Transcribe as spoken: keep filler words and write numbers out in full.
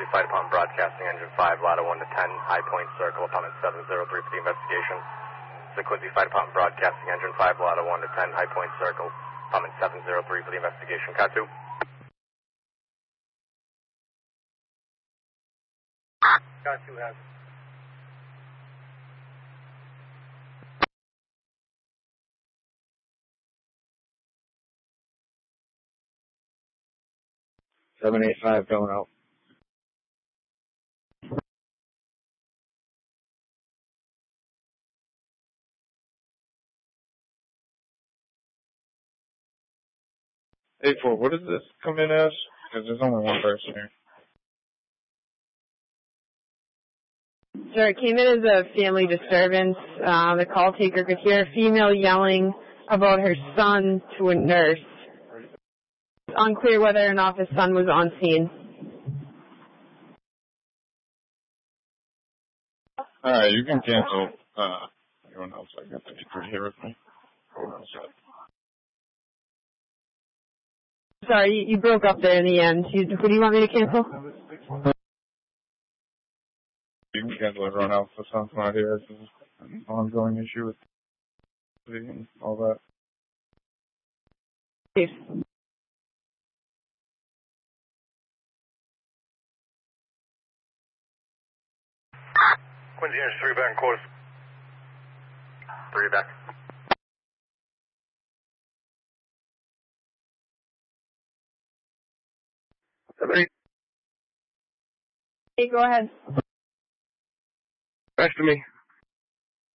Fire Department Broadcasting, Engine five, Lotto one to ten, High Point Circle, apartment seven zero three for the investigation. The Quincy Fire Department Broadcasting, Engine five, Lotto one to ten, High Point Circle, apartment seven zero three for the investigation. Cat two. Cat two has. seven eight five going out. eight four, what does this come in as? Because there's only one person here. Sure, it came in as a family disturbance. Uh, the call taker could hear a female yelling about her son to a nurse. It's unclear whether or not the son was on scene. Alright, you can cancel. Uh, everyone else, I got the people here with me. Sorry, you broke up there in the end. You, who do you want me to cancel? You can cancel everyone else. The son's not here. This is an ongoing issue with and all that. Please. Quincy, Engine three back in course. Three back. Seven eight. Hey, go ahead. Back to me.